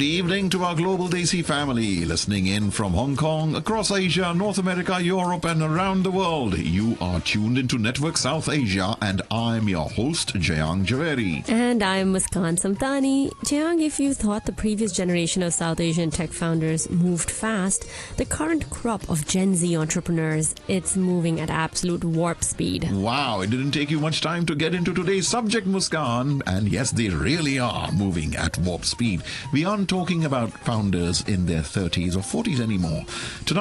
Good evening to our global Desi family listening in from Hong Kong, across Asia, North America, Europe and around the world. You are tuned into Network South Asia and I'm your host, Jayang Javeri. And I'm Muskan Samtani. Jayang, if you thought the previous generation of South Asian tech founders moved fast, the current crop of Gen Z entrepreneurs, it's moving at absolute warp speed. Wow, it didn't take you much time to get into today's subject, Muskan. And yes, they really are moving at warp speed. We aren't talking about founders in their 30s or 40s anymore. Tonight,